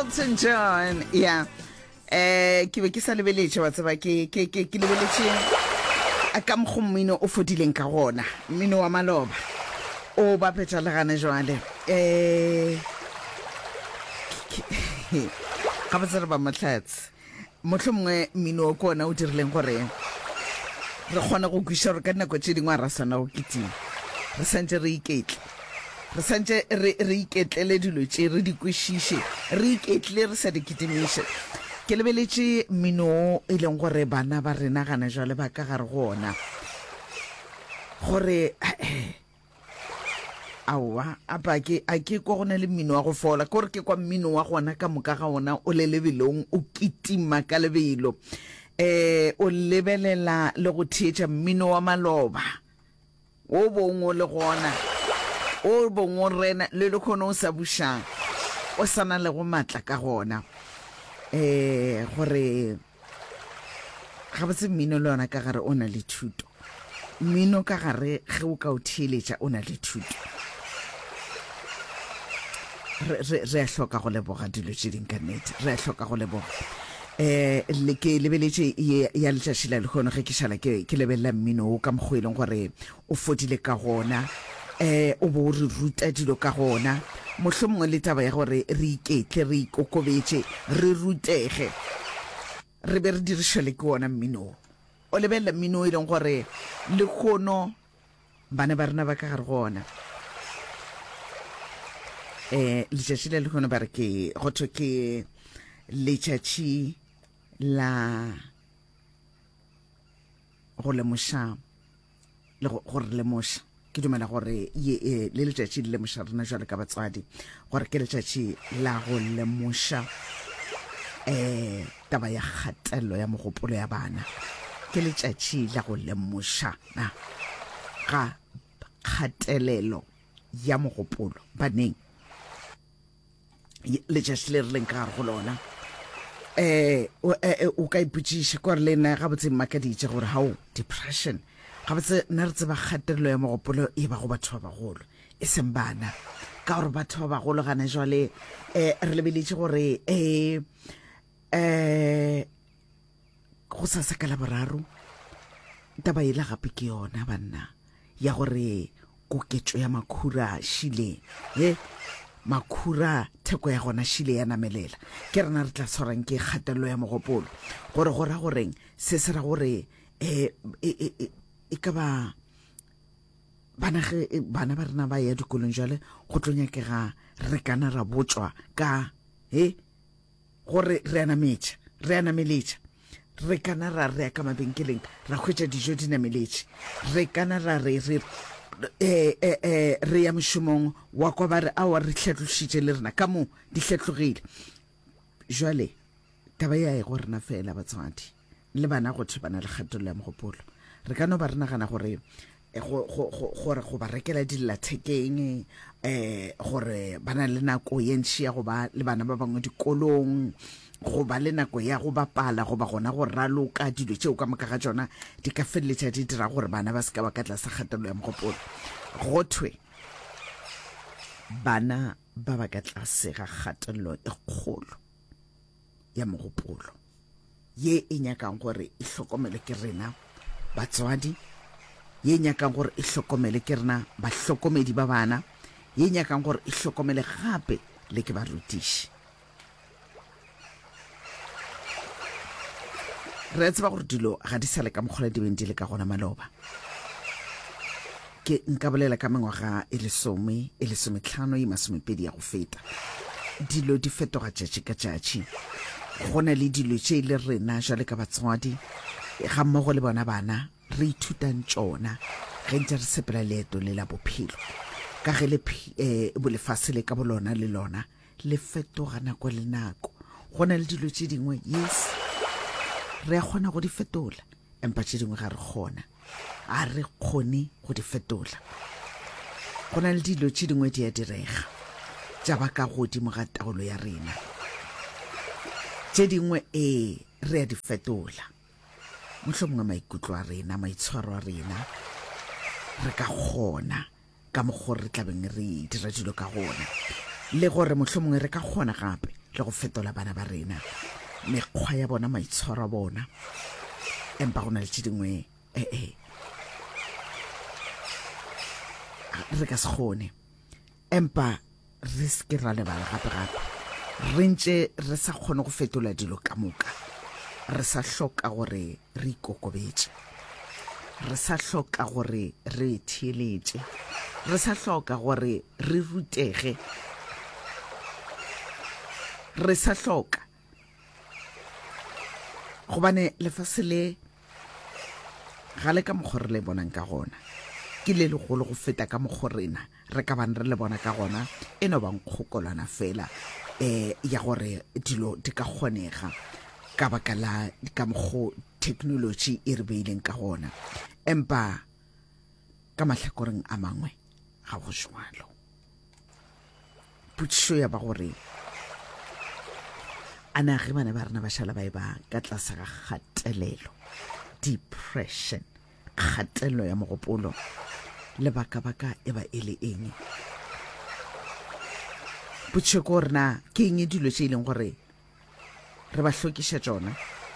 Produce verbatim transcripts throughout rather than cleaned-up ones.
Elton John, yeah. Eh ke be ke sa lebeletse wa tseba ke ke ke ke lebeletse a ka mkhomino o fodileng ka gona mmino wa maloba o ba petsa le gane jwale eh ga ba tsere ba matlhatsi mohlomongwe mmino o kona o dirileng gore re kgona go kwisha re ka nako tse dingwe ra sana go kitima re santse re iketle re santse re re iketlele dilo tse re di kwishishe re iketle re sa di kitimishe ke lebeletse mmino e leng gore bana ba rena gana jwale ba ka gare gona gore awa apa ke a ke go gona le mmino wa go fola gore ke kwa mmino wa gona ka moka ga ona o le lebelong o kitima ka lebelo eh o lebelela le go theetsa mmino wa maloba o bongo le gona o bongo rena le le khona o sa bushang o sana le go matla ka gona eh gore ga botse mmino le ona ka gare o na le thuto mmino ka gare ge o ka o theeletša o na le thuto re re re a hloka go leboga dilo tse ding ka nnete re a hloka go leboga eh le ke lebeletse ya letšatši la le gone ge ke šala ke ke lebella mmino o ka mokgweleng gore o fodile ka gona eh o bo re ruta dilo ka gona mohlomongwe le taba ya gore re iketle re ikokobetse re rutege re be re dirishele ke ona mmino o lebella mmino e leng gore le khono bana ba rena ba ka gare gona eh letšatši le le gone ba re ke go thwe ke letšatši la go lemoša le go re lemoša ke dumela gore ye le letšatši le lemoša rena jwale ka batswadi gore ke letšatši la go lemoša eh taba ya kgatelelo ya mogopolo ya bana ke letšatši la go lemoša na ga kgatelelo ya mogopolo baneng letšatši le re leng ka gare go lona eh o ka ipotšiša gore le nna ga botse mmakaditše gore how depression ga botse nna re tseba kgatelelo ya mogopolo e ba go batho ba bagolo e seng bana ka gore batho ba bagolo gana jwale eh re lebeletše gore eh eh go sa sekala boraro taba e la gape ke yona banna ya gore koketšo ya makhura shile eh makhura theko ya gona shile ya namelela ke rena re tla tshwarang ke kgatelelo ya mogopolo gore go ra goreng se se ra gore eh e ka ba bana ge bana ba rena ba ya dikolong jale go tlonya ke ga re kana ra botswa ka eh gore re ana metša re ana meletša re kana ra re ka mabenkeleng ra khwetša dijo di nameletše re kana ra re re eh eh re ya mošomong wa kwa ba re a wa re hletlošitše le rena ka mo di hletlogile jwale taba ya e go rena fela batswadi le bana go thwe bana le kgatelelo ya mogopolo re ka no ba re nagana gore go gore go ba rekela dillathekeng eh gore bana le nako ye ntši ya go ba le bana ba bangwe dikolong go ba le nako ya go bapala go ba gona go raloka dilo tšeo ka moka ga tsona di ka feleletša di dira gore bana ba seka ba ka tlasa kgatelelo ya mogopolo go thwe bana ba ba ka tlase ga kgatelelo e kgolo ya mogopolo ye e nyakang gore e hlokomele ke rena batswadi ye nyakang gore e hlokomele ke rena bahlokomedi ba bana ye nyakang gore e hlokomele gape le ke barutiši re tseba gore dilo ga di sale ka mokgola di beng di le ka gona maloba ke nka bolela ka mengwaga e lesome e lesometlhano e masomepedi ya go feta dilo di fetoga tšatši ka tšatši go na le dilo tše le rena jwale ka batswadi ga mmogo le bona bana re ithutang tšona ge ntse re sepela leeto le la bophelo ka ge le bolefase le ka bolona le lona le fetoga nako le nako go na le dilo tše dingwe yes re a kgona go di fetola empa tše dingwe ga re kgona a re kgone go di fetola go na le dilo tše dingwe di a direga tša ba ka godimo ga taolo ya rena tše dingwe e re a di fetola mohlomongwe maikutlo a rena maitshwaro a rena re ka kgona ka mokgwa re tlabeng re dira dilo ka gona le gore mohlomongwe re ka kgona gape le go fetola bana ba rena mekgwa ya bona maitshwaro a bona empa go na le dingwe eh eh re ka se gone empa re se ke ra lebala gape gape re ntse re sa kgone go fetola dilo ka moka re sa hloka gore re ikokobetse re sa hloka gore re thieletse re sa hloka gore re rutege re sa hloka gobane lefase le ga le ka mogore le bonang ka gona ke le le go feta ka mogorena re ka bana re le bona ka gona eno bang kgokolana fela eh ya gore dilo di ka kgonega ka baka la ka mogo technology e re beileng ka gona empa ka mahlakoreng a mangwe ga go jwalo putsho ya ba gore ana ge bana ba rena ba shala ba e ba ka tlasa ga kgatelelo depression kgatelelo ya mogopolo le baka baka e ba ele eng putsho ko rena ke eng dilo tse ileng gore re ba hlokisha tsona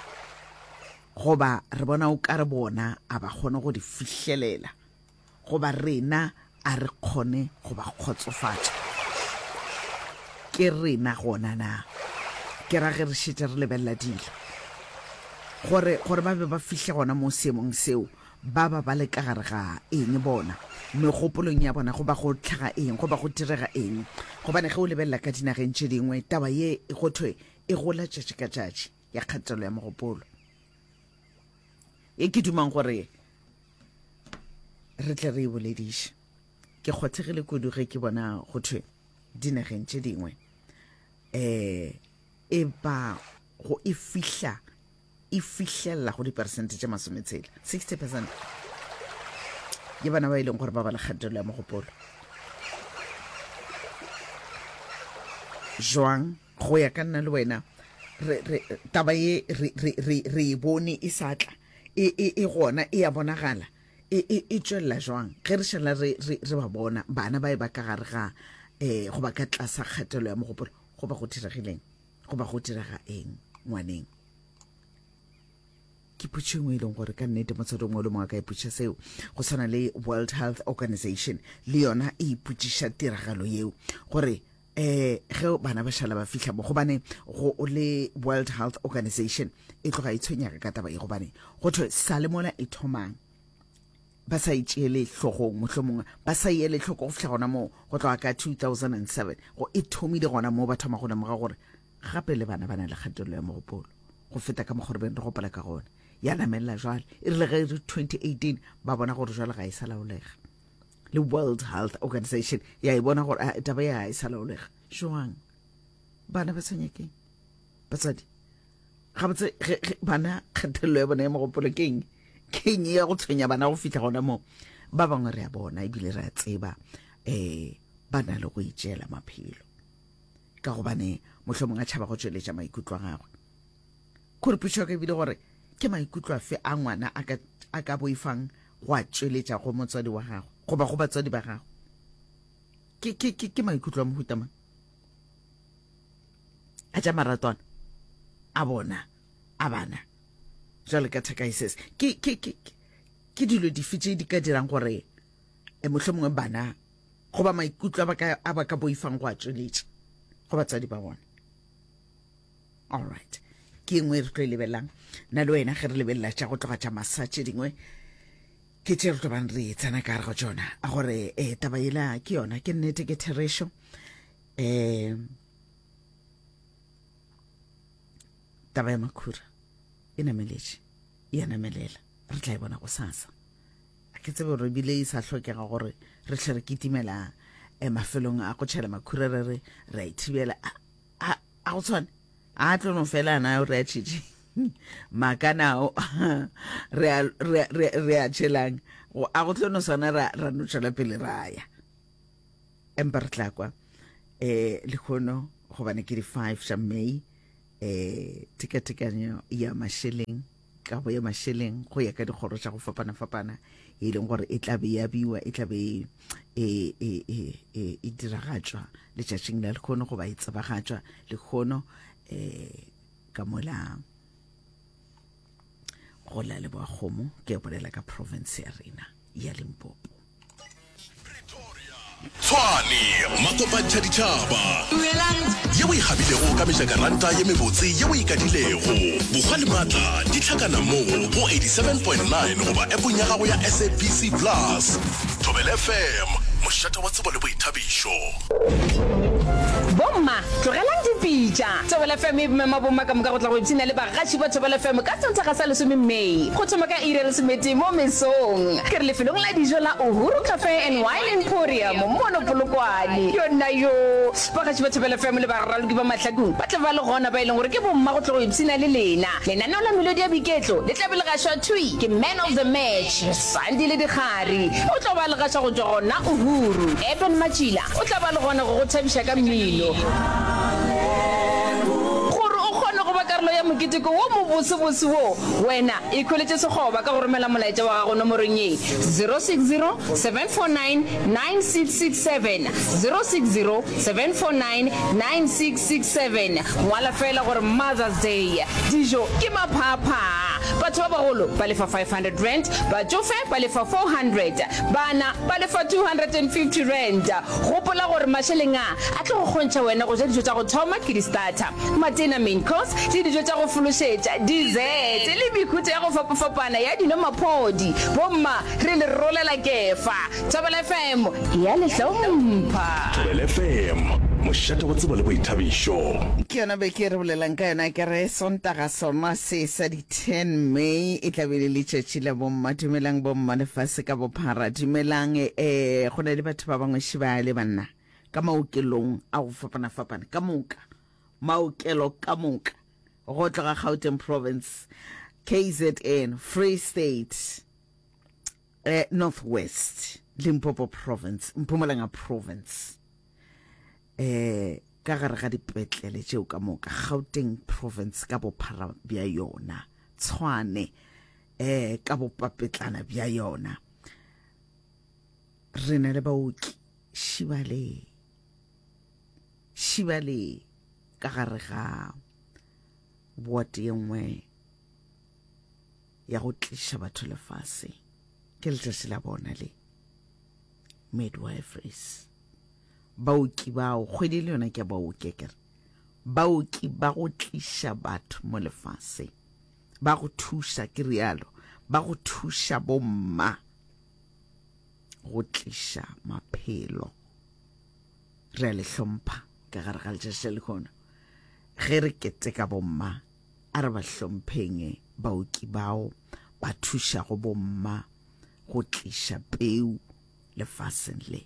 goba re bona o ka re bona a ba kgone go di fihlelela goba rena a re kgone go ba khotsofatsa ke rena gona na ke ra ge re shitse re lebella dilo gore gore ba be ba fihle gona mo seemong seo ba ba ba le ka gare ga eng bona megopolong ya bona go ba go tlhaga eng go ba go direga eng gobane ge o lebella ka dinageng tse dingwe taba ye e gothwe e gola tšatši ka tšatši ya kgatelo ya mogopolo e ke dumang gore re tle re e bolediše ke kgothegile kudu ge ke bona gothwe dinageng tse dingwe eh e ba go e fihla e fihlela go dipersente tše masometshela sixty percent ye bana ba ileng gore ba ba le kgatelo ya mogopolo jwang go ya ka nna le wena re re taba ye re re re re bone e satla e e e gona e ya bonagala e e e tswela jwang ge re shela re re ba bona bana ba e ba ka gare ga eh go ba ka tlasa kgatelo ya mogopolo go ba go diregileng go ba go direga eng ngwaneng ke putše ngwe ileng gore ka nnete motswedi mongwe le mongwe ka iputša seo go tshwana le World Health Organization le yona e iputšiša tiragalo yeo gore eh ge bana ba shala ba fihla mo gobane go le World Health Organization e tloga e tshwenyega ka taba e gobane go thwe sale mola e thomang ba sa itšeele hlogong mohlomongwe ba sa ele hloko go fihla gona mo go tloga ka two thousand seven go e thomile gona mo ba thoma gona moga gore gape le bana ba na le kgatelo ya mogopolo go feta ka mogore ben re gopola ka gona ya namela jwale e rile ge twenty eighteen ba bona gore jwale ga e sa laolega le World Health Organization ya e bona gore taba ya e sa laolega jwang bana ba tshwenyekeng batsadi ga botse bana kgatelo ya bona ya mogopolo keng keng ya go tshwenya bana go fihla gona mo ba bangwe re a bona ebile re a tseba eh bana le go itšeela maphelo ka gobane mohlomong a tšhaba go tšweletša maikutlo a gagwe kore pušo ka ebile gore ke maikutlo a fe a ngwana a ka boifang go a tšweletša go motswadi wa gagwe goba go batswadi ba gagwe ke ke ke ke maikutlo a mohuta mang a tša maratwana a bona a bana jwale ka thekaises ke ke ke ke dilo di fitse di ka dirang gore e mohlomongwe bana goba maikutlo a ba ka boifang go a tšweletša go batswadi ba bona all right ke engwe re tlo lebelang na le wena ge re lebelela tša go tloga tša masa tše dingwe ke tše re tlo bang re etsana ka gare go tšona a gore um taba ela ke yona ke nnete ke therešo um taba ya makhura e nameletše e a namelela re tla e bona go sasa a ke tsebe gore ebile e sa hlokega gore re hle re kitimela um mafelong a go tšhela makhura re re re a ithibela a go tshwane a tlo no fela na re a tšhitše makanao re a tšhelang a go tlo no swana ra no tšwela pele raya empa re tla kwa um lekgono gobane ke di five tša May um tekatekanyo ya mašeleng ka bo ya masheleng go ya ka dikgoro tša go fapana fapana e leng gore e tla be ya biwa e tla be e e e e diragatswa le tšatšing la lekgono go ba e tsebagatswa lekgono eh ka mola go la le ba kgomo ke bolela ka province ya rena ya Limpopo. Tshwane Makopantsha ditšhaba ye o ikgabilego ka mešakaranta ye mebotse ye o ikadilego bogwa le maatla di tlhakana mo go eighty-seven point nine goba appong ya gago ya S A B C Plus. Thobela F M mošata wa tsebo le boithabišo. Bomma tlogelang dipitša Thobela F M e mema bomma ka moka go tla go ipshina le bagatši ba Thobela F M ka Sontaga sa lesome Mei go thoma ka iri ya lesomete mo mesong ke re lefelong la dijo la Uhuru Cafe and Wine Emporium mono Polokwane yona yo bagatši ba Thobela F M le baraloki ba mahlakong ba tla ba le gona ba e leng gore ke bomma go tla go ipshina le lena lenaneo la melodi ya biketlo le tla be le gašwa thui ke man of the match Sandi le Dikgari o tla ba le gašwa go tswa gona Uhuru Eben Machila o tla ba le gona go go thabiša ka mmino gore o kgone go ba karolo ya moketeko wo mo botsebotse wo wena e kholetse sekgoba ka go romela molaetša wa gago nomorong e zero six zero seven four nine nine six six seven zero six zero seven four nine nine six six seven ngwala fela gore Mother's Day dijo ke maphapha batho ba bagolo ba lefa five hundred rand batsofe ba lefa four hundred bana ba lefa two hundred fifty rand gopola gore masheleng a a tlo go kgontšha wena go ja dijo tša go thoma ke di starter matena main course le dijo tša go fološetša dessert le mekhutho ya go fapafapana ya dino maphodi bomma re le rolela kefa Thobela F M ya le hlompha. Thobela F M mošata wa tsebo le boithabišo. Ke yona be ke re bolelang ka yona ke re Sontaga sona se sa di ten Mei e tla be le letšatši la bomma dumelang bomma lefase ka bophara dumelang eh go na le batho ba bangwe šiba le banna ka maokelong a go fapana fapana ka moka maokelo ka moka go tla ga Gauteng province K Z N Free State eh Northwest Limpopo province Mpumalanga province eh ka gare ga dipetlele tšeo ka moka Gauteng province ka bophara bja yona Tshwane eh ka bopapetlana bja yona re na le baoki šibale šibale ka gare ga ward ye nngwe ya go tliša batho lefase ke letšatši la bona le midwiferys baoki bao kgwedi le yona ke baoki kere baoki ba go tliša batho mo lefase ba go thuša ke rialo ba go thuša bomma go tliša maphelo re a le hlompha ka gare ga letšatši le kgona ge re keteka bomma a re ba hlompheng baoki bao ba thuša go bomma go tliša peu lefaseng le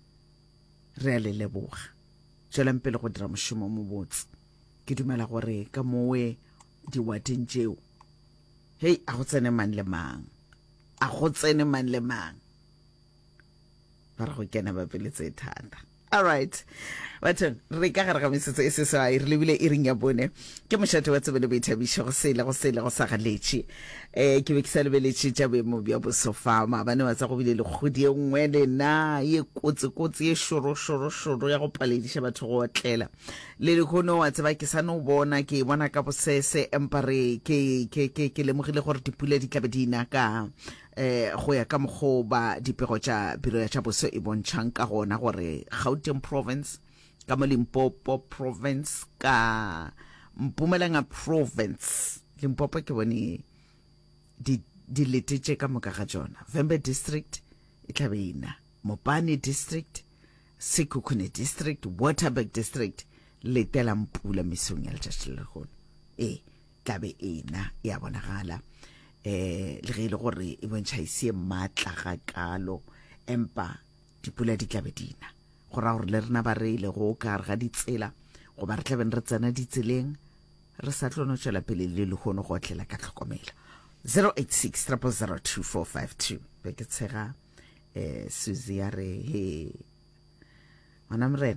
re a le leboga tšwelang pele go dira mošomo mo botse ke dumela gore ka mowe diwateng tšeo hei a go tsene mang le mang a go tsene mang le mang ba re go kena ba pele tse thata. All right batho re ka gare ga mesetso e se sa e re lebile e reng ya bone ke mošate wa tsebo le boithabišo go sele go sele go sa galetše eh ke be ke sa lebeletše tša boemo bja bosofa maabane wa tsa go bile le kgodi e nngwe le na ye kotse kotse ye šoro šoro šoro ya go palediša batho go otlela le lekgono wa tseba ke sa no bona ke bona ka bosese empa re ke ke ke ke lemogile gore dipula di tlabe di na ka eh go ya ka mokgoba dipego tša biro ya tša boso e bontšhang ka gona gore Gauteng province ka Limpopo province ka Mpumalanga province Limpopo ke bone di di letetse ka moka ga jona Vhembe district e tlabe ina Mopani district Sekhukhune district Waterberg district le tela mpula mesong ya letšatši le gona e tlabe ina ya bonagala eh le ge le gore e bontšha ise matla ga kalo empa dipula di tlabe dina go ra gore le rena ba re ile go ka ga ditsela go ba re tlabe re tsena ditseleng re sa tlono tšwela pele le le gono go tlela ka tlhokomela zero eight six zero zero two four five two be ke tshega eh Suzy ya re he mana mrena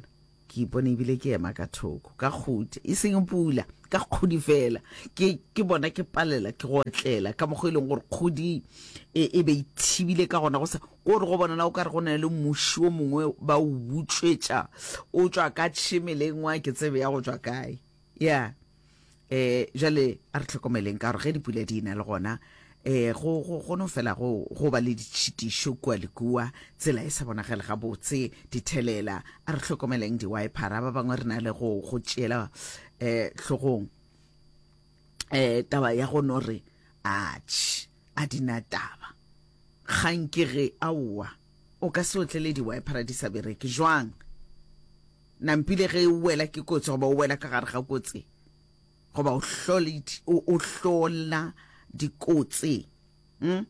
ke ipone ebile ke ema ka thoko ka kgudi e seng pula ka kgudi fela ke ke bona ke palela ke go tlela ka mogo ileng gore kgudi e be ithibile ka gona go se go re go bona na o ka re go na le mushi o mongwe ba o butswetša o tswa ka tšhimeleng wa ke tsebe ya go tswa kae ya eh jale a re tlhokomeleng ka re ge dipula di ina le gona eh go go go no fela go go ba le ditšhitišo kwa le kwa tsela e sa bonagela ga botse dithelela a re tlhokomeleng di wiper ba bangwe re na le go go tšela eh tlhogong eh taba ya go no re a tsh a dina taba ganke ge aua o ka se otlele di wiper di sa bereke jwang nampile ge o wela ke kotsi go ba o wela ka gare ga kotsi go ba o hlole o hlola dikotsi hm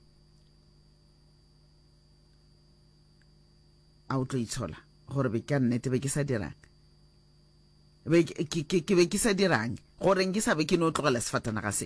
a o tlo itshola gore be ka nnete be ke sa dirang be ke ke be ke sa dirang gore nke sa be ke no tlogela sefatana ga se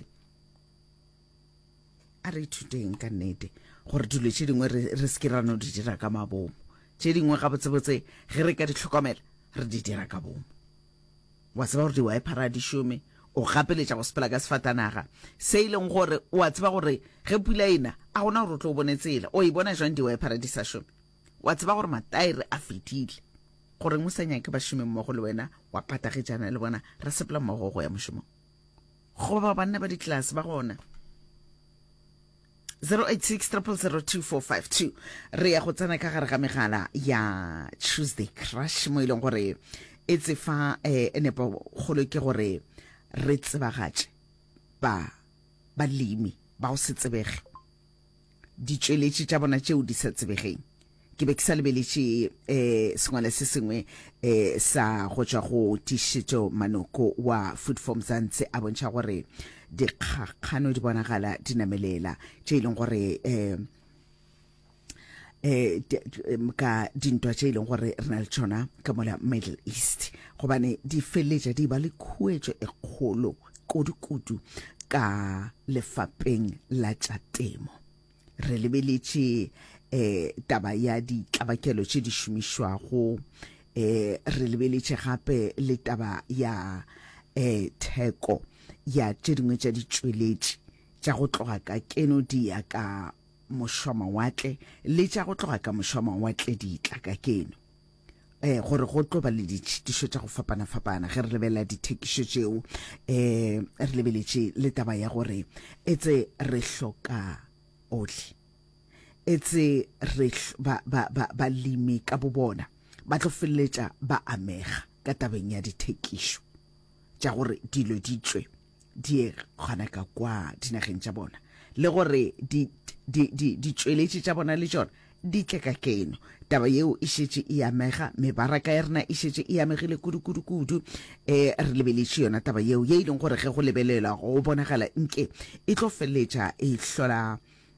a re thuteng ka nnete gore dilo tše dingwe re se ke ra no di dira ka mabomo tše dingwe ga botsebotse ge re ka di tlhokomela re di dira ka bomo wa tseba gore di wiper di šome o gapeletša go sepela ka sefatanaga se ileng gore o a tseba gore ge pula ina a gona gore o tlo o bone tsela o e bona jwang di-wiper di sa šome wa tseba gore mataere a fetile gore mo sa nyake ba šome mmogo le wena wa patagejana le bona re sepela mmogo go ya mošomong go ba banna ba ditlase ba gona zero eight six zero zero two four five two re ya go tsena ka gare ga megala ya Tuesday Crush mo ileng gore e tsefa eh nepo golo ke gore re tsebagatše ba balemi ba o se tsebege di tšweletše tša bona tšeo di sa tsebegeng ke be ke sa lebeletše eh sengwe se sengwe eh sa go tšwa go tišetšo manoko wa Food for Mzansi a bontšha gore dikgakgano di bonagala dinamelela tše ileng gore eh eh ka dintwa tše ileng gore re na le tšona ka mola Middle East gobane di feletša di ba le khuetšo e kgolo kudu-kudu ka lefapeng la tša temo re lebeletše eh taba ya ditlabakelo tše di šomišwago eh re lebeletše gape le taba ya eh theko ya tše dingwe tša ditšweletše tša go tloga ka keno di ya ka mošwamawatle le tša go tloga ka mošwamawatle di tla ka keno eh gore go tlo ba le ditšhitišo tša go fapana-fapana ge re lebelela dithekišo tšeo eh re lebeletše le taba ya gore etse re hloka ohle etse re ba ba ba balemi ka bobona ba tlo feleletša ba amega ka tabeng ya dithekišo tša gore dilo di tswe di gana ka kwa dinageng tša bona le gore di di di di tšweletše tša bona le tšona di tle ka keno taba yeo e šetše e amega mebaraka ya rena e šetše e amegile kudu-kudu-kudu eh re lebeletše yona taba yeo ye e leng gore ge go lebelela go bonagala nke e tlo feleletša e hlola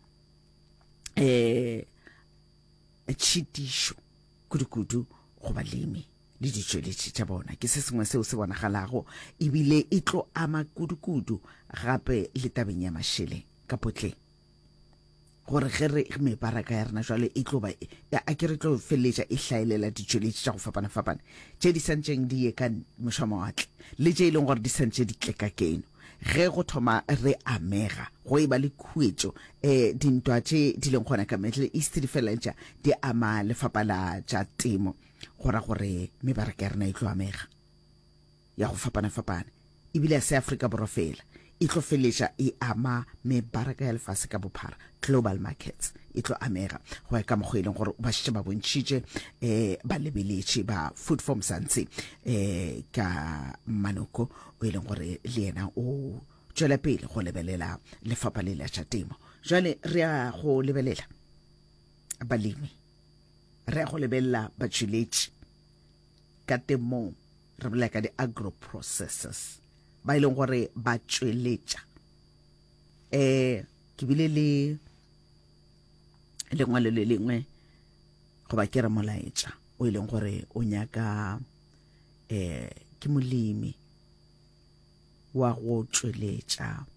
eh tšhitišo kudu-kudu go balemi le ditšweletše tša bona ke se sengwe seo se bonagalago ebile e tlo ama kudu-kudu gape le tabeng ya mašele ka potleng gore ge re mebaraka ya rena jwale e tlo ba a ke re tlo feleletša e hlaelela ditšweletše tša go fapana-fapana tše di santšeng di ye ka mošwamawatle le tše e leng gore di santše di tle ka keno ge go thoma re amega go e ba le khuetšo eh dintwa tše di leng gona ka Middle East di feleletša di ama lefapha la tša temo gora gore mebaraka ya rena e tlo amega ya go fapana-fapana ebile se Afrika Borwa fela e tlo feleletša e ama mebaraka ya lefase ka bophara global markets e tlo amega go ya ka mokgwa e leng gore ba šetše ba bontšhitše eh ba lebeletše ba Food for Mzansi eh ka manoko o e leng gore le yena o tšwela pele go lebelela lefapha le la tša temo jwale re ya go lebelela balemi re ya go lebelela batšweletši ka temong re bolela ka di-agro processes ba ileng gore ba tšweletša eh ke bile le lengwalo le lengwe go ba ke re molaetša o ileng gore o nyaka eh ke molemi wa go tšweletša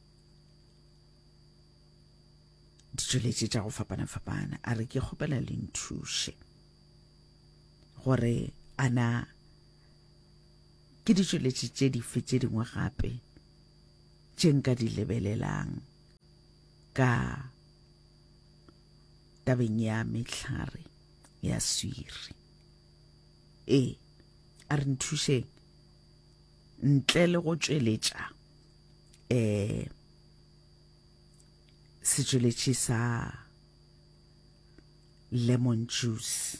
ditšweletše tša go fapana-fapana a re ke kgopela le nthuše gore ana ke ditšweletši tše di fetse dingwe gape tše nka di lebelelang ka tabeng ya mehlare ya swiri. E a re nthušeng ntle le go tšweletša eh setšweletši sa lemon juice.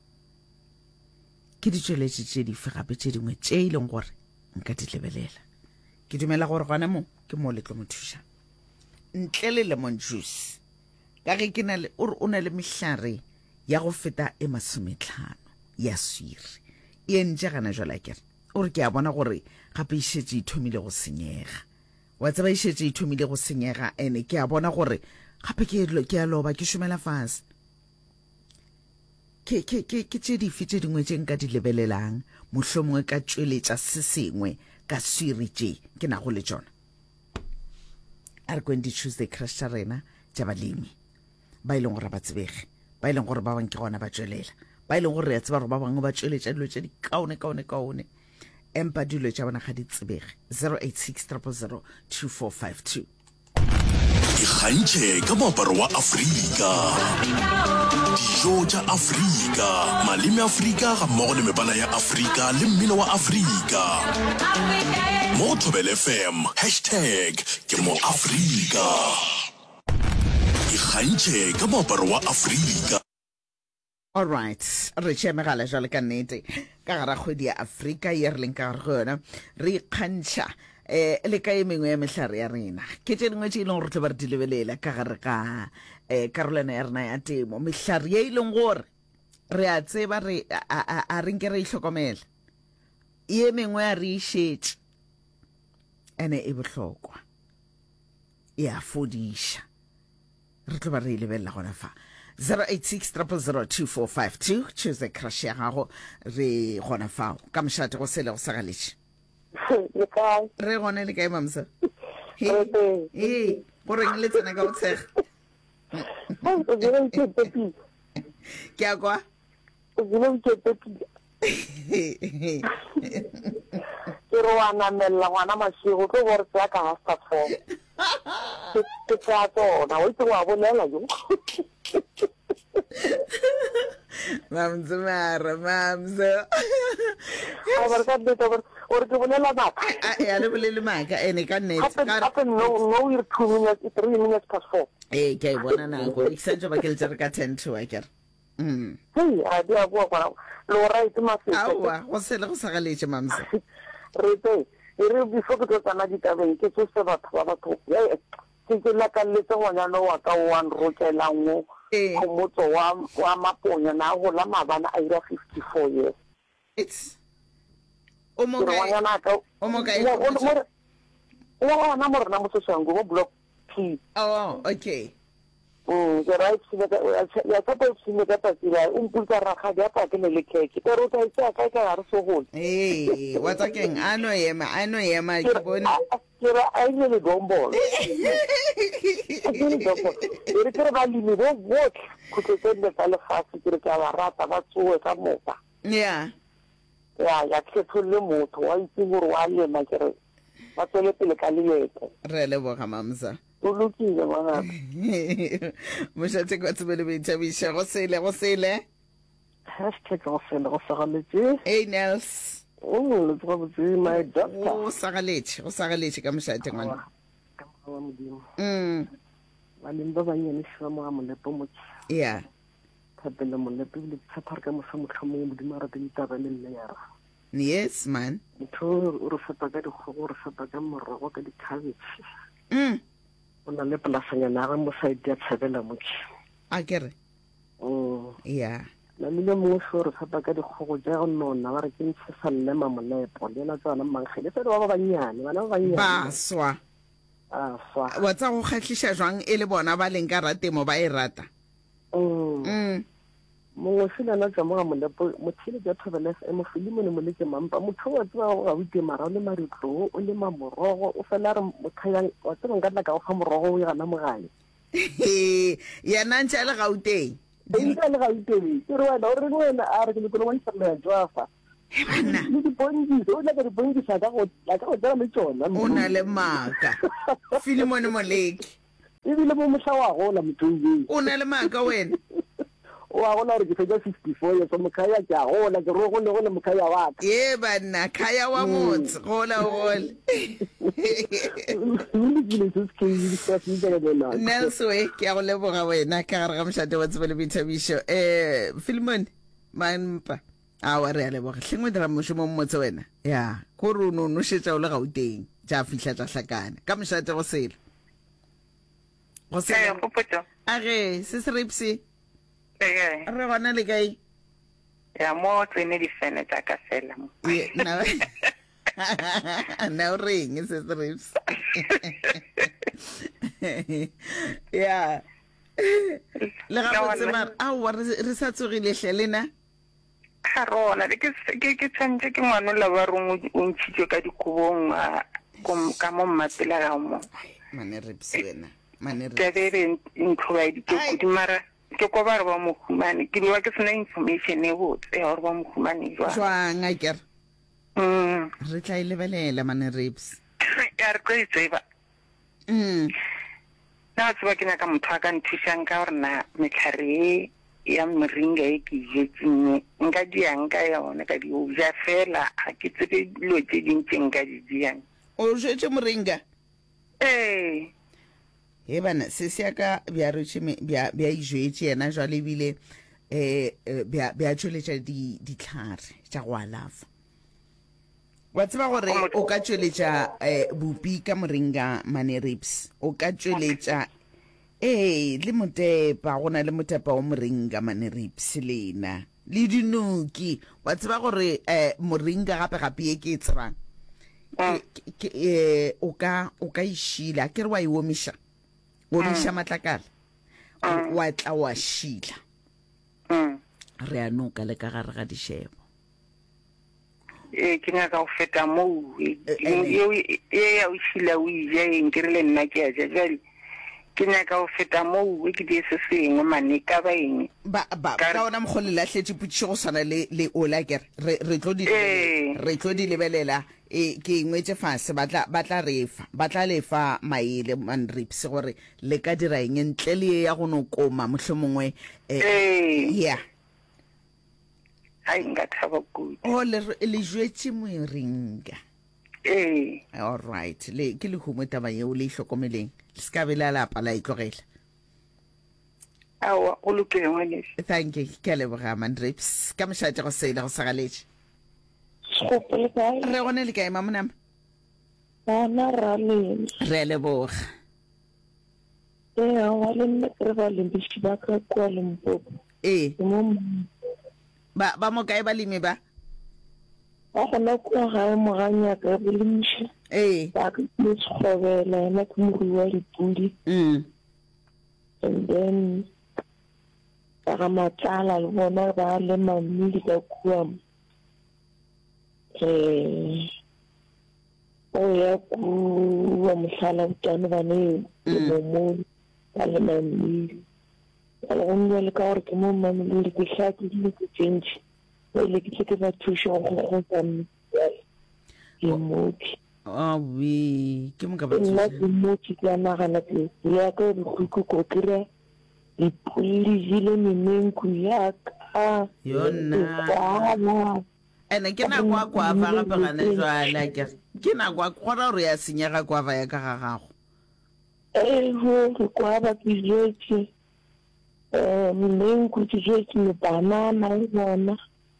Ke ditšweletši tše dife gape tše dingwe tše e leng gore nka di lebelela? Ke dumela gore gona mo ke mo le tlo mo thuša ntle le lemon juice, ka ge ke na le o na le mehlare ya go feta e masomehlano ya swiri e ntše gana jwale kere o re ke a bona gore gape e šetše e thomile go senyega. Wa tseba e šetše e thomile go senyega ene ke a bona gore gape ke a loba ke šomela fase. ke ke ke ke tše dife tše dingwe tše nka di lebelelang mohlomongwe ka tšweletša se sengwe ka swiri tše ke nago le tšona? A re kwen di-Tuesday Crush tša rena tša balemi ba e leng gore ba tsebege, ba e leng gore ba bang ke gona ba tšwelela, ba e leng gore re a tseba gore ba bangwe ba tšweletša dilo tše di kaone kaone kaone empa dilo tša bona ga di tsebege. zero eight six zero zero two four five two. Ikgantšhe ka moaparo wa Afrika, dijo tša Afrika, maleme a Afrika ga mmogo le mebala ya Afrika le mmino wa Afrika. Mo Thobela F M hashtag ke mo Afrika. Ikgantšhe ka moaparo wa Afrika. All right, re tšea megala jale ka nnete ka gara kgwedi ya Afrika ye re leng ka gare go yona re ikgantšha eh le ka e mengwe ya mehlare ya rena ke tše dingwe tše e leng gore tlo ba re di lebelela ka gare ka eh karolwana ya rena ya temo, mehlare ye e leng gore re a tseba re a re nke re ihlokomela, ye mengwe ya re išetše ene e bohlokwa e a fodiša. Re tlo ba re lebelela gona fa zero eight six zero zero two four five two. Tuesday Crush ya gago re gona fao ka mošate go sele go sagaletše re gone le kae mamsa e goreng le tsena ka botshega ke a kwa ke re wa namella ngwana masigo ke gore tsa ka hasta four ke tsa tsona o itse wa bolela jo mamsa mara mamsa a ba ka de to or ke bolela maka ya le bolele maka ene ka nnete ka no no ir two minutes three minutes past four eh ke bona nako e sentse ba ke le tsere ka ten to a kere mm hey a dia bua kwa lo right ma se awa go sele go sagaletše mamsa re te re before ke tsana di tabeng ke tse se batho ba batho ke ke la ka letse gona no wa ka one rokelango go motso wa wa maponya na go la mabana a ira fifty-four years. It's o mo ka o mo ka o wa na mo rena mo tsango go block P. Oh okay. Mm the right se ya ka po se me ka tsira un pulka ra ga ya pa ke le keke pero ka tsa ka ka re so go eh wa tsa keng ano yema ano yema ke bone ke ra a ile le gombo re ke ba le le go go ke le ka le fase ke re ka ba rata ba tsoe ka moka yeah ya ya ke tshole motho wa itse gore wa le ma ke re ba tsole pele ka le re le boga mamsa o lokile bona mošate kwa tsebele be tšhabiša go sele go sele hashtag go sele go sagaletše hey Nels o le tsa botse my doctor o sagaletše go sagaletše ka mošate ngwana ka wa modimo mm ba le ba banyane shwa mo ga molepo motse yeah thapela molepo le tsapar ka mo sa motlhomo modimo a rata ditaba le nne ya ra yes man motho o re feta ka dikgogo re feta ka morogo ka dikhabetše mm o na le polasanyana ga mo side ya tshebela motse a kere o yeah la le mo sho re feta ka dikgogo ja go nona ba re ke ntse sa llema molepo le na tsana mangkhele tse ba ba banyane bana ba banyane ba swa a swa wa tsa go khatlisha jwang e le bona ba leng ka ratemo ba e rata mm mm mo sila na tsa mo ga molepo motshile ja Thobela F M filimo ne mo le ke mampa motho wa tswa ga wite mara le maritlo o le mamorogo o fela re mothayang wa tswa nga ka ga morogo o ya na mogale ya nantša le gauteng e ile le gauteng ke re wena o re wena a re ke le go ntse le jwafa bana le dipondise o tla ka dipondisa ka go ka go tsela mo tsona o na le maka Filimon Moleki ebile mo mohla wa gola mothong o na le maka wena o a gola re ke fetsa fifty-four years mo kaya ke a gola ke ro go le go le mokaya wa ka ye bana khaya wa motse gola gola Nelson ke a go leboga wena ka gare ga mshate wa tsebele bithabisho eh Filimon manpa a wa re a leboga hlengwe dira moshomo mmotse wena ya go re no no shetsa o le gauteng ja fihla tsa hlakana ka mshate go sela go sela go potso a ge se se ripsi eh re gona le kae ya mo tsene di fene tsa ka fela mo na na o reng se se ripsi ya le ga botse mar a wa re sa tsogile hlelena ha rona ke ke ke tsantse ke ngwana la ba rong o ntshitse ka dikobong kom ka mo mmatela ga mo mane ripsi wena mane re tebe intloba di ke kudimara ke ko ba re ba mo khumane ke diwa ke sena information e botse ya re ba mo khumane jwa jwa ngakere mm re tla ile belela mane rips ya re go itseba mm na tswa ke nyaka motho ka nthusang ka gore na metlhare ya mringa e ke jetseng nka diang ka yona ka di o ja fela a ke tsebe lo tse dinteng ka di diang o jetse mringa eh he bana se se ka bya re tshime bya bya ijwetse yena jwa lebile eh bya bya tšweletša di ditlhare tša go alafa wa tseba gore o ka tšweletša eh bupi ka moringa mane rips o ka tšweletša eh le motepa gona le motepa wa moringa mane rips lena le dinuki wa tseba gore eh moringa gape gape e ke tsebang ke eh o ka o ka ishila ke re wa iomisha o misha matlakala wa tla wa shila re a noka le ka gare ga dishebo e ke nya ka o feta mo e ya o shila o ije nke re le nna ke a ja jale ke nya ka o feta mo e ke di se sengwe mane ka ba eng ba ba ka ona mogole la hletse putshi go sana le le ola ke re re tlo di re tlo di lebelela e ke ngwetse fase batla batla refa batla lefa maile man rips gore le ka dira eng ntle le ya go no koma mohlomongwe eh ya ai nga thaba good o le le jwetse moringa eh all right le ke le humo taba ye o le hlokomeleng le ska bela la pala itlogela awa o lokile ngwane thank you ke le boga man rips ka mshatse go sela go sagaletse Skopele kae re gone le kae mamona bana ra le re le boga eh wa le nne re ba le bishi ba ka kwa le mpopo eh mo ba ba mo kae balimi ba a gona kwa ga mo ganya ka bolimshi eh ba ka mo tshobela na ke mo ruwa dipudi mm and then ba matsala le bona ba le mamili ka kwa eh o ya ku wa mhlala utani bane mo mo ale mamili ala ngwe le ka gore ke mo mamili ke hlaki le ke change le ke ke ba thusho go go tsam ke mo ah oui ke mo ka ba la ke mo ke na ga na ke ya ka go go go kire di puli zile ni menku ya ka yona ene ke na kwa kwa fa gape gane jwala ke ke na kwa gora re ya senyega kwa fa ya ka ga gago eh ho kwa ba ke jetse eh menku ke jetse ni banana bona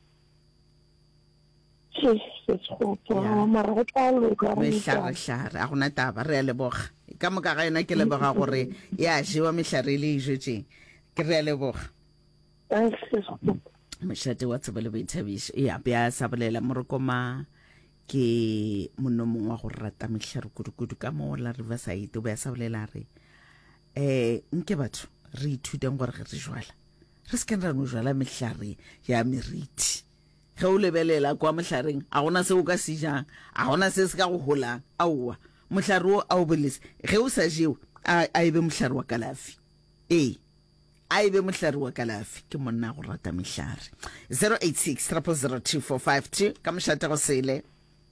se se tshopo mara go talo ka me hlare hlare a gona taba re ya leboga ka moka ga yona ke leboga gore ya jewa mehlare le jetse ke re ya leboga thanks mshate wa tsebele boithabiso ya bya sabolela morokoma ke monno mongwe wa go rata mehlare kudu ka mo la Riverside o bya sabolela re eh nke batho re ithuteng gore re jwala re se ka ra no jwala mehlare ya meriti ge o lebelela kwa mehlareng a gona se o ka sejang a gona se se ka go holang aowa mohlare o a o bolese ge o sa jewe a ebe mohlare wa kalafi eh a ebe mohlare wa kalafi ke monna go rata mehlare zero eight six zero zero two four five two ka mošate go sele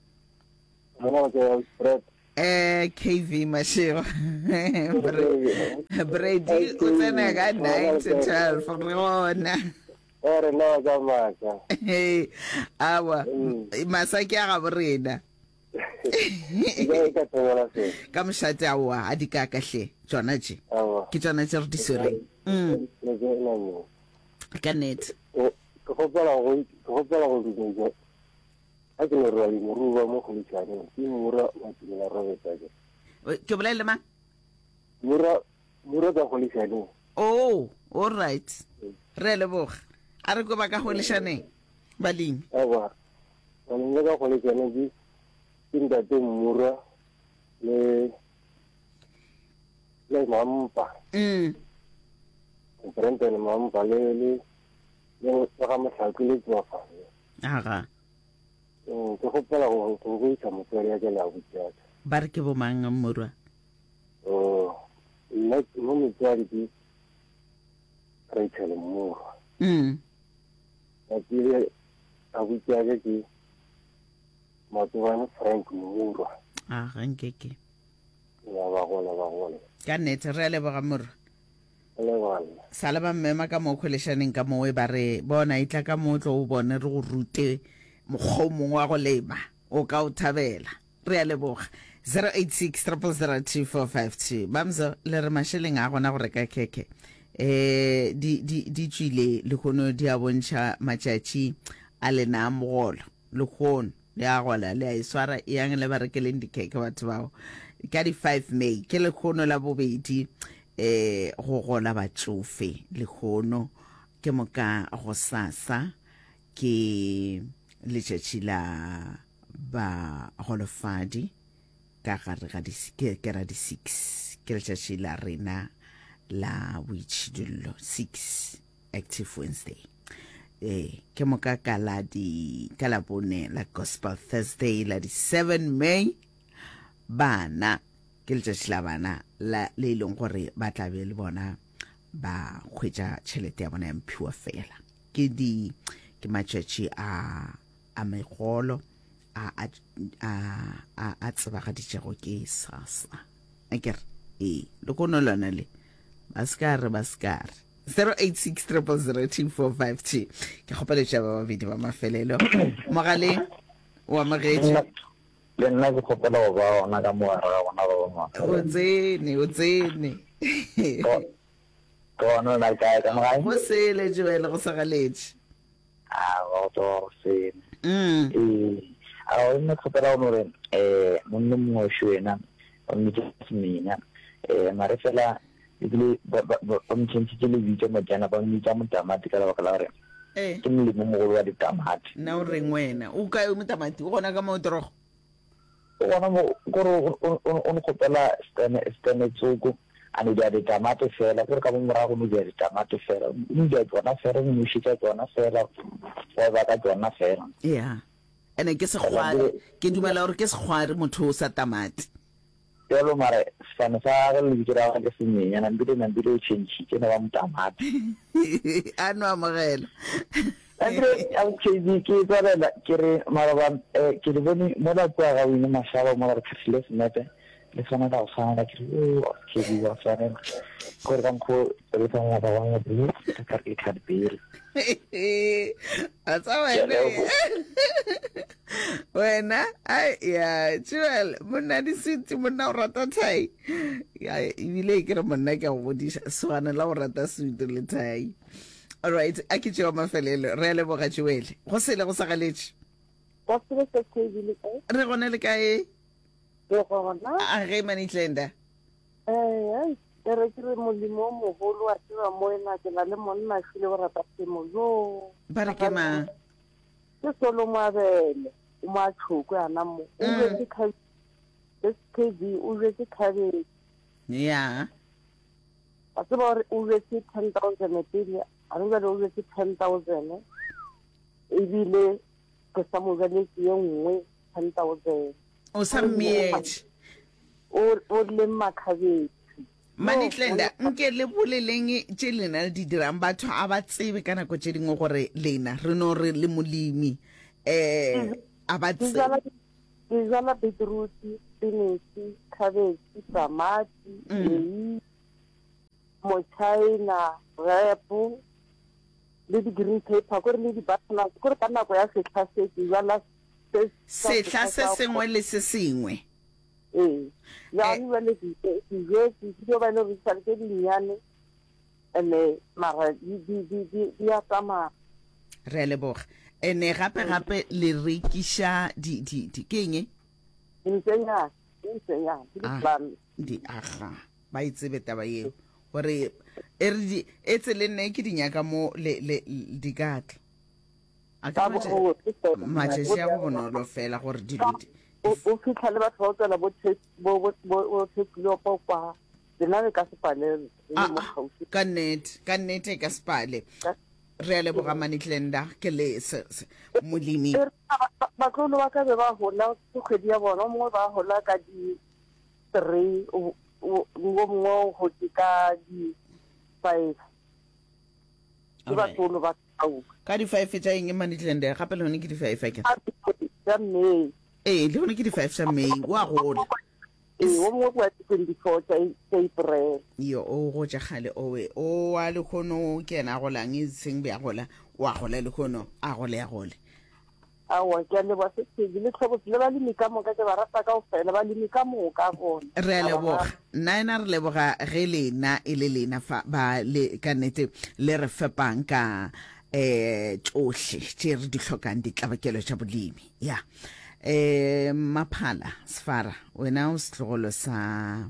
eh K V Mashego Brady o tsena ka nine to twelve re bona ore no ga maka eh awa masaki a ga borena ka mošate awa a di ka kahle tsona tše ke tsona tše re di swereng mm ka net go gopela go go gopela go go a ke re re mo ruwa mo go letsana ke mura ma ke la robeta ke ke bolele mang mura mura ga go letsana oh all right re le boga a re go ba ka go leshaneng baling awa ba nne ga go letsana di tinda te mura le le mampa mm frente le mampa le le le ga ma sa ke le tswa fa aga mm ke gopela go go go isa mo tsere ya ke la botsa ba re ke bo mang mmorwa oh nna mo mo tsari di Rachel Moore mm a dire a botsa ke Matwana Frank Moore ah nkeke ya ba gona ba gona ka nete re le boga morwa le bana sala ba mmema ka mo kholeshaneng ka mo e ba re bona itla ka mo tlo o bone re go rute mogomong wa go lema o ka o thabela re ya leboga zero eight six zero zero two four five two bamzo le re masheleng a gona go reka keke eh di di di tswile le gono di a bontsha matšatši a lena mogolo le gono le a gola le a iswara yang le ba rekeleng dikeke batho bao ka di five May ke le gono la bobedi eh go gola batsofe le gono ke moka go sasa ke letšatši la ba holofadi ka gare ga di ke ra di six ke letšatši la rena la boitšhidullo six active Wednesday eh ke moka ka la di ka la bone la Gospel Thursday la di seven May bana ke letšatši la bana la le leng gore ba tla be le bona ba khwetša tšhelete ya bona ya mphiwa fela ke di ke matšatši a a megolo a a a a tsebagaditšego ke sasa a kere eh le kono lona le baskare baskare zero eight six zero zero two four five two ke kgopeletša ba babedi ba mafelelo mogaleng wa mogetši le nna ke kgopela go ba ona ka mogare ga bona ba bangwe o tsene o tsene ke ona na kae ka magae go sele Joel go sagaletše a go to se mm eh a o nne kgopela go re eh monna mongwe shwena o mme ke semina eh mare fela ile ba ba mtshentse le bitso mo jana ba mmitsa mo tamati ka la ba ka re eh ke mo le mo mogolo wa ditamati na o reng wena o ka o motamati o gona ka mo torogo o gona mo go o no kgopela stene stene tsoko ane dia ditamati fela gore ka mo morago no dia ditamati fela o dia tsona fela mo shitsa tsona fela wa ba ka tsona fela yeah ene ke se khware ke dumela gore ke se khware motho o sa tamati pelo mare sana sa le dira ga se nyenya na mbile na mbile o change ke na ba motamati ano amogela andre a ke di ke tsara ke re mara ba ke di bone mo la kwa ga wina mashaba mo re khile snete le sona da sa na ke o ke di wa sa ne ko re ko re ta na ba wa di ka ke ka di a tsawa wena ai ya Joel monna di sitse monna o rata thai ya ibile ke re monna ke go bodisa swana la o rata suite le thai all right a ke tšeo mafelelo re le boga Joel go sele go sagaletše go sele se ke dile ka re gone le kae go gona a ge Manitlenda eh ai re ke re molimo mo holo a tswa mo ena ke la le monna file go rata semo yo ba re ke ma ke solo mabele o ma tshoko yana mo o re ke ka S K V o re ke khabe ya a tswa re o re ke ten thousand e pele a re o re ke ten thousand e bile ke sa mo gale ke nngwe ten thousand o sa mietše o o le makhabe Manitlenda nke le boleleng tse lena le di dirang batho a ba tsebe ka nako tse dingwe gore lena re no re le molemi eh a ba tsebe di jala beetroot spinach cabbage tamati ei mochaina repo le di green pepper gore le di batla gore ka nako ya setla se di jala setla se sengwe le se sengwe eh ya ni wale di di di di ba no risa ke di nyane ene mara di di di di ya tama re le boga ene gape gape le rekisha di di di kenge insenya insenya di plan di aga ba itsebe taba yeo gore e re di etse le nne ke dinyaka mo le le di gatla a ka matse ya go bonolo fela gore di o fitlha le batho ba tsela bo bo bo tshilo po kwa dina le ka sepalele ka net ka net ka sepale re le boga Manitlenda ke le molemi ba tlolo ba ka be ba hola go khedi ya bona mo ba hola ka di three o mo mo go ka di five ba tlolo ba ka di five tsa eng Manitlenda gape le hone ke di five ke ya me eh le hone ke di five tsa May wa gola e o mo kwa twenty-four tsa April yo o go ja gale o we o wa le khono ke na go lang e seng be a gola wa gola le khono a gole ya gole a wa ke le ba se ke le tlhobo le ba le mikamo ka ke ba rata ka o fela ba le mikamo ka bona re le boga nine re le boga ge lena e le lena fa ba le ka nete le re fepang ka eh tsohle tse re di hlokang ditlabakelo tsa bolemi ya eh Maphala Sfara wena o setlogolo sa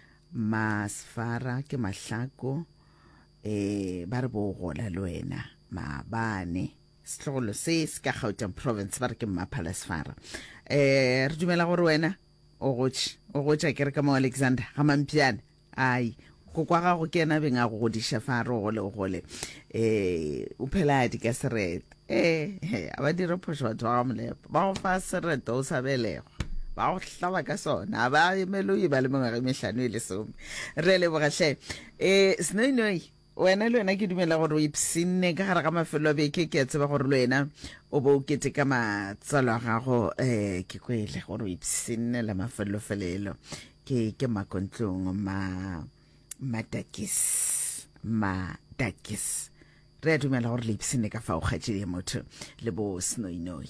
Masfara ke Mahlako eh ba re bo gola le wena Mabane setlogolo se se ka Gauteng province ba re ke Maphala Sfara eh re dumela gore wena o gotse o gotse ke re ka mo Alexander ga mampiana ai go kwa ga go kena benga go godisha fa ro gole o gole eh o phela di ka seret eh aba di reposho batho ba mole ba go fa sereto o sabelego ba go hlaba ka sona ba emelo e ba le mengwe ga mehlano ile some re le bogahle eh snoi wena le wena ke dumela gore o ipsinne ka gare ga mafelo a beke ke tseba gore le wena o bo kete ka matsalo a gago eh ke kwele gore o ipsinne la mafelo felelo ke ke makontlong ma Madakis Madakis re dumela gore le ipsine ka fa o khatšhile motho le bo snoinoi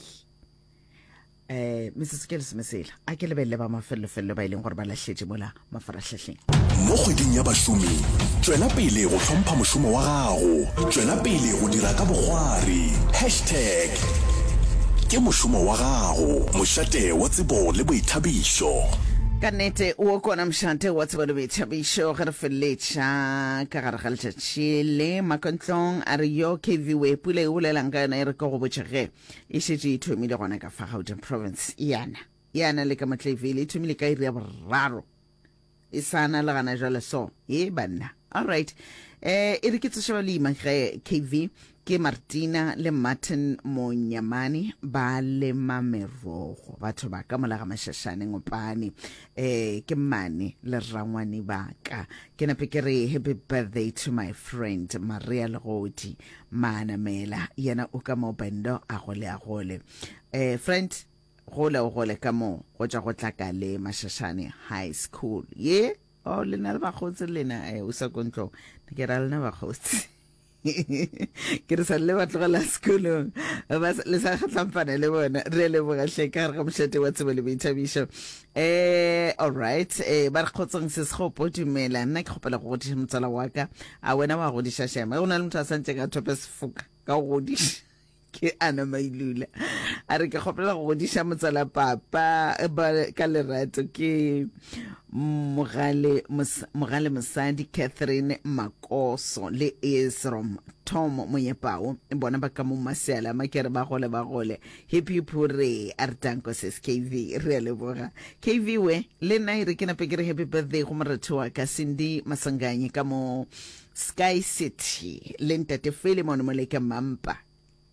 eh Missus Kells Mesela a ke lebelle ba mafelofelo ba ileng gore ba lahletše mola mafaratlhatlheng mo kgweding ya bašomi tswela pele go hlompha mošomo wa gago tswela pele go dira ka bogwari hashtag ke mošomo wa gago mošate wa tsebo le boithabišo ka nete o kona mshante wa tsebo le boithabišo ge re feleletša ka gare ga letšatši le makontlong a re yo K V we pula e bolelang ka yona e re ka go botšege e šetše e thomile gona ka fa Gauteng province yana yana le ka Motleville e thomile ka iri ya boraro e sana le gana jale so e banna alright eh e re ke tsošeba le ima ge K V ke Martina le Martin Monyamani ba le mamerogo batho ba ka mola ga mashashane ngopane eh ke mane le rangwane baka ke nape ke re happy birthday to my friend Maria Legodi Manamela yena o ka mo bendo a gole a gole eh friend gole o gole ka mo go tša go tlaka le mashashane high school ye o le na le bagotse lena eh o sa kontlo ke ra lena bagotse ke re sa le ba tlogela sekolong ba le sa gatlampana le bona re le bogahle ka re ga mošate wa tsebo le boithabišo eh all right eh ba re kgotsong se segopo dumela nna ke kgopela go godisha motsala wa ka a wena wa godisha shema go na le motho a santse ka thope sefoka ka go godisha ke ana mailula a re ke kgopela go godisha motsala papa ka lerato ke mogale mogale mosadi Catherine Makoso le Esrom Tom Moyepao bona ba ka mo masela makere ba gole ba gole happy pure artanko ses K V re le boga K V we le nna re ke na pekere happy birthday go moretho wa ka Cindy Masanganye ka mo Sky City le ntate Philemon Moleka Mampa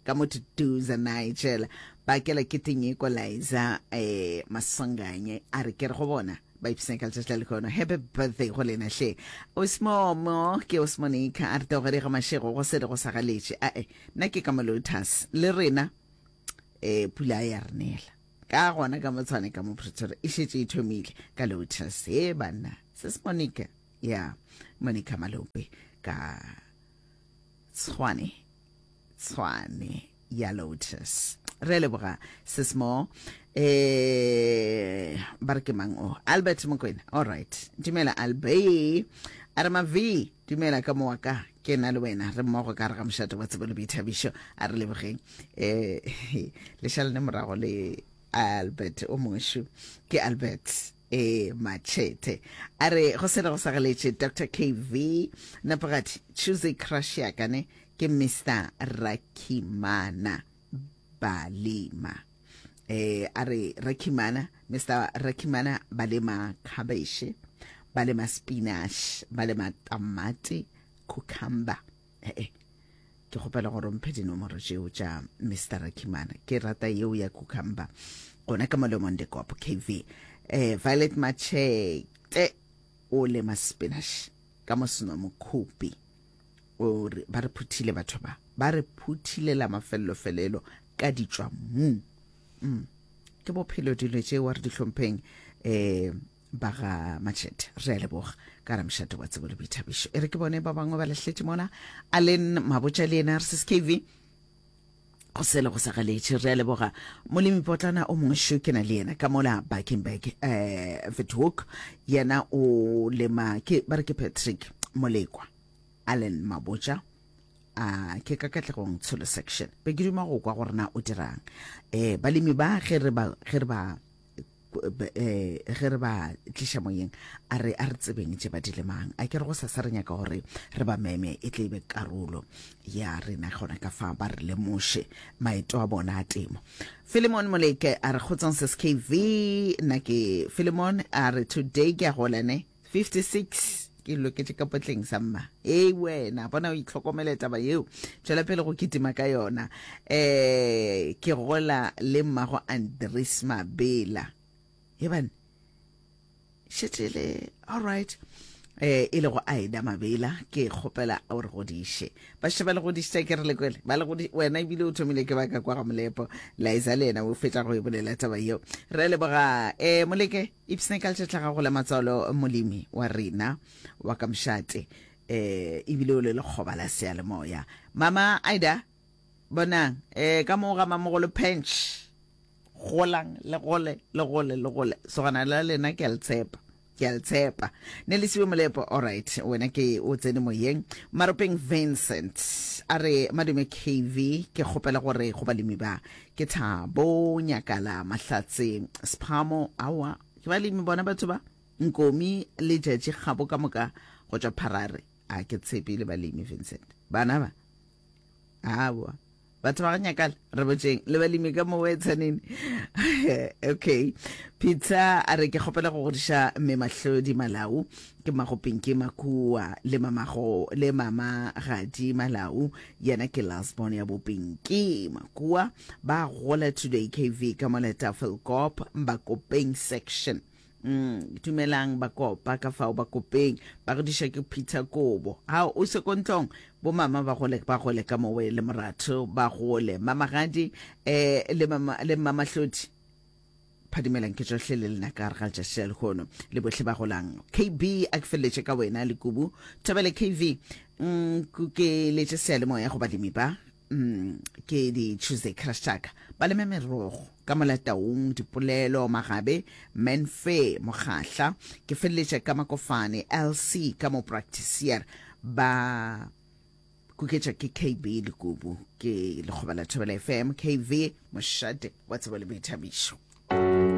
ka mo tutuza Nigel ba ke la kiting equalizer eh masanganye a re ke re go bona ba ipseng ka tshela le khona happy birthday go lena hle osmomo ke osmonica a re to gare ga mashego go se go sagaletse a e nna ke ka malotas le rena eh pula ya rnela ka gona ka motshwane ka mo pretoria e shetse e thomile ka lotus e bana sis Monica ya Monica Malope ka tshwane tshwane ya lotus re le boga sismo eh barke mango Albert Mokoena all right dumela Albe arama v dumela ka moaka ke na le wena re mo go ka re ga mshato wa tsebolo bithabisho a re le bogeng eh le shalne morago le Albert o moshu ke Albert e machete are go sele go sagaletse Doctor K V na pagati Tuesday crush ya kane ke Mister Rakimana Balima eh are Rakimana Mister Rakimana Balima cabbage balema spinach balema tamati cucumber eh ke gopela gore mphe dinomoro tseo tša Mister Rakimana ke rata yeo ya cucumber gona ka malomonde kopo K V eh Violet Machete o le ma spinach ka mosino mokhupi o ba re phuthile batho ba ba re phuthile la mafello felelo ka ditswa mu mm ke bophelo dilo tše wa re di hlompheng eh ba ga Machete re le boga ka ra mshato wa tsebolo bithabisho ere ke bone ba bangwe ba lehletse mona Allen Mabotja le N R C K V go sele go sagaletse re le boga molemi potlana o mongwe sho ke na le yena ka mola Bakenberg eh Withoek yena o lema ke ba re ke Patrick Molekwa Allen Mabotja a ke ka katlegong tsholo section be ke duma go kwa gore na o dirang eh balemi ba gere ba gere ba eh gere ba tlisha moyeng a re a re tsebeng tse ba dilemang a ke re go sa sarenya ka gore re ba meme e tle be karolo ya rena gona ka fa ba re le moshe maeto a bona a temo Philemon Moleke a re gotsang se K V na ke Philemon a re today ke a golane fifty-six ke lo ke ka potleng sa mma eh wena bona o itlhokomeletsa ba yeo tsela pele go kitima ka yona eh ke gola le mmago Andres Mabela Eban shetele all right eh ile go Aida Mabela ke gopela a re godishe ba shebela godishe ke re le kwele ba le godi wena e bile o thomile ke ba ka kwa ga molepo la izalena o fetsa go e bolela taba yo re le boga eh moleke ipsne ka tletla ga go la matsalo molimi wa rena wa kamshate eh e bile o le lekgobala se ya le moya mama Aida bona eh ka mo ga mamogolo pench golang le gole le gole le gole so gana la lena ke a ltshepa ke a ltshepa ne le siwe molepo all right wena ke o tsene moyeng Maropeng Vincent are madume K V ke gopela gore go balemi ba ke Thabo Nyakala Mahlatse Spamo awa ke balemi bona batho ba Nkomi le Jeje Gabo ka moka go tswa Pharare a ke tshepe le balemi Vincent bana ba awa batho ba Nyakala re botseng le balemi ka mo wetsaneng okay pizza a re ke gopela go godisha mme Mahlodi Malau ke magopeng ke Makua le mamago le mama Gadi Malau yena ke lasbon ya bopeng ke Makua ba gola today K V ka moleta Philcop Mbakopeng section mm tumelang ba kopa ka fa ba kopeng ba re disha ke Peter Kobo ha o se kontlong bo mama ba gole ba gole ka mo we le moratho ba gole mama Gadi eh le mama le mama Hlodi phadimelang ke tsohle le lena ka re ga tshel khono le bohle ba golang K B a kfeletse ka wena le kubu tabele K V mm ku ke le tse le moya go ba dimi ba mm ke di Tuesday crush taka ba le memerogo ka molataung dipolelo magabe menfe mogahla ke feletse ka makofane L C ka mo practitioner ba kuketša ke K B le kubu ke le khobala thobela F M K V moshate wa tsebele bithabisho